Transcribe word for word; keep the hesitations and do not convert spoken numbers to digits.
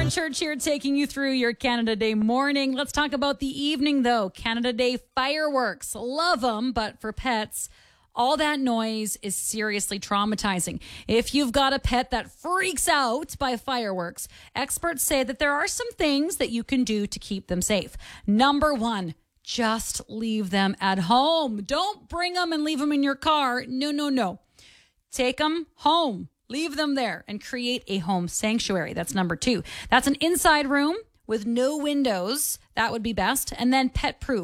Jen Church here taking you through your Canada Day morning. Let's talk about the evening, though. Canada Day fireworks. Love them, but for pets, all that noise is seriously traumatizing. If you've got a pet that freaks out by fireworks, experts say that there are some things that you can do to keep them safe. Number one, just leave them at home. Don't bring them and leave them in your car. No, no, no. Take them home. Leave them there and create a home sanctuary. That's number two. That's an inside room with no windows. That would be best. And then pet proof.